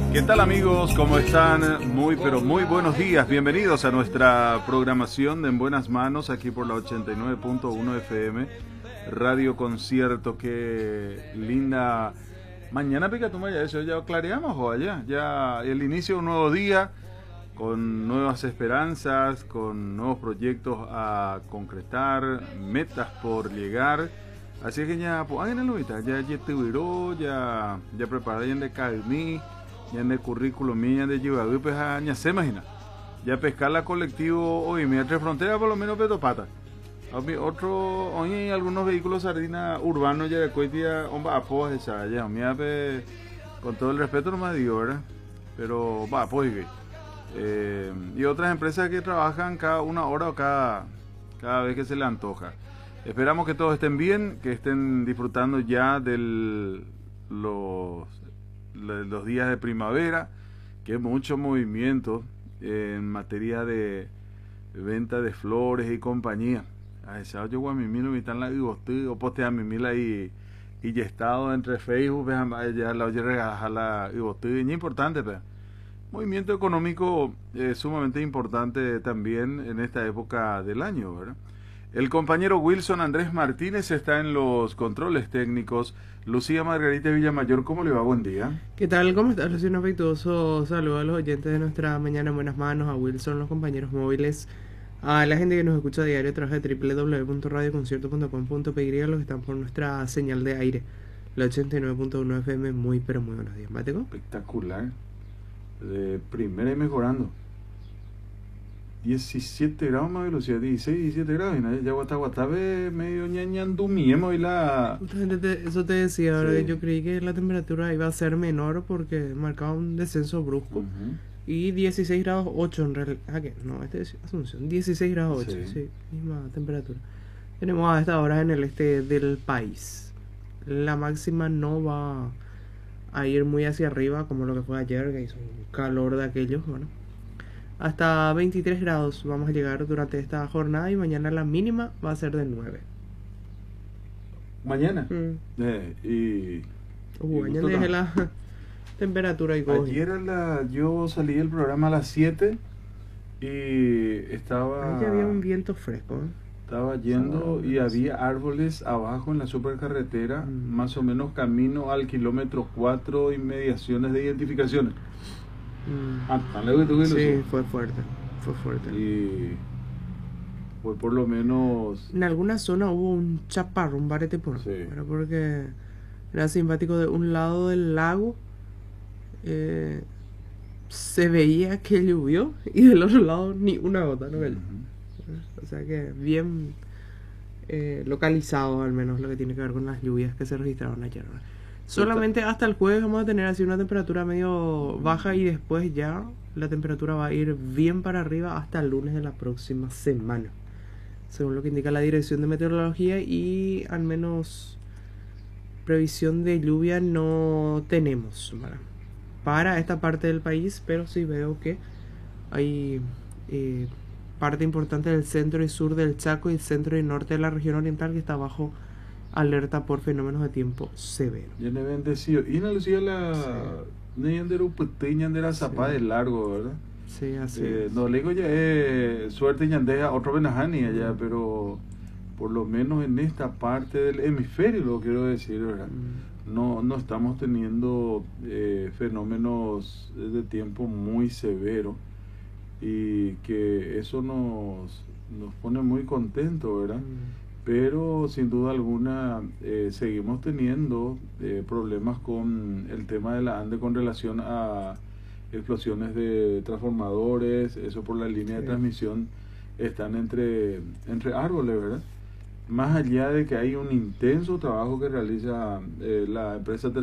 ¿Qué tal amigos? ¿Cómo están? Muy pero muy buenos días. Bienvenidos a nuestra programación de En Buenas Manos aquí por la 89.1 FM Radio Concierto. Qué linda mañana, Picatuma, ya eso ya clareamos o allá. Ya el inicio de un nuevo día con nuevas esperanzas, con nuevos proyectos a concretar, metas por llegar. Así que ya, pues, ya te viró, ya preparé de calmí. Ya en el currículum ya de llevar pues ya se imagina ya pescar la colectivo hoy mi entre frontera por lo menos Petopata otro hoy hay algunos vehículos sardina urbanos ya de coitia homba apoya esa ya mi ape con todo el respeto no me digo, ¿verdad? Pero va pues y otras empresas que trabajan cada una hora o cada vez que se le antoja. Esperamos que todos estén bien, que estén disfrutando ya de los días de primavera, que hay mucho movimiento en materia de venta de flores y compañía. Yo voy a mi mil están la o postea mi mil ahí y ya estado entre Facebook, ya la oye regalar la es importante, pero movimiento económico sumamente importante también en esta época del año, ¿verdad? El compañero Wilson Andrés Martínez está en los controles técnicos. Lucía Margarita Villamayor, ¿cómo le va? Buen día. ¿Qué tal? ¿Cómo estás? Un afectuoso saludo a los oyentes de nuestra Mañana en Buenas Manos, a Wilson, los compañeros móviles, a la gente que nos escucha a diario a través de www.radioconcierto.com.py, los que están por nuestra señal de aire, la 89.1 FM. Muy, pero muy buenos días, Mateco. Espectacular. De primera y mejorando. 17 grados más velocidad, 16, 17 grados, y ya Guatabe medio ñañandumiemo y la... Eso te decía, ahora sí. Que yo creí que la temperatura iba a ser menor porque marcaba un descenso brusco. Y 16 grados 8 en realidad. ¿Ah, qué? No, este es Asunción. 16 grados 8, sí, misma temperatura. Tenemos a esta hora en el este del país. La máxima no va a ir muy hacia arriba como lo que fue ayer, que hizo un calor de aquellos, bueno. Hasta 23 grados vamos a llegar durante esta jornada y mañana la mínima va a ser de 9. ¿Mañana? Mañana dejé la temperatura y coge. Ayer yo salí del programa a las 7 y estaba... Ahí había un viento fresco, ¿eh? Estaba yendo y había árboles abajo en la supercarretera, más o menos camino al kilómetro 4, inmediaciones de identificaciones. Sí, fue fuerte. Y fue por lo menos... En alguna zona hubo un chaparro, un barete por sí. Pero porque era simpático. De un lado del lago se veía que llovió y del otro lado ni una gota no cayó. O sea que bien localizado al menos lo que tiene que ver con las lluvias que se registraron ayer, ¿no? Solamente hasta el jueves vamos a tener así una temperatura medio baja y después ya la temperatura va a ir bien para arriba hasta el lunes de la próxima semana, según lo que indica la Dirección de Meteorología, y al menos previsión de lluvia no tenemos para esta parte del país, pero sí veo que hay parte importante del centro y sur del Chaco y el centro y norte de la región oriental que está bajo alerta por fenómenos de tiempo severo. Ya le bendecido. Y no Lucía la ñandera zapa de largo, ¿verdad? Sí, así no le digo ya suerte ñandeja otro venajani allá, pero por lo menos en esta parte del hemisferio, lo quiero decir, ¿verdad? No estamos teniendo fenómenos de tiempo muy severos y que eso nos pone muy contentos, ¿verdad? Pero sin duda alguna seguimos teniendo problemas con el tema de la ANDE con relación a explosiones de transformadores, eso por la línea de transmisión están entre árboles, ¿verdad? Más allá de que hay un intenso trabajo que realiza la empresa